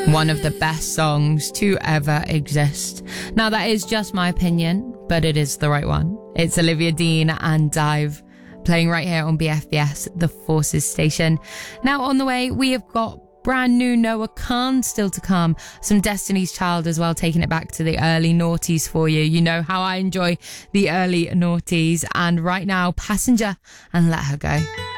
One of the best songs to ever exist. Now, that is just my opinion, but it is the right one. It's Olivia Dean and Dive, playing right here on BFBS, the Forces station. Now, on the way, we have got brand new Noah Khan still to come. Some Destiny's Child as well, taking it back to the early noughties for you. You know how I enjoy the early noughties. And right now, Passenger and Let Her Go.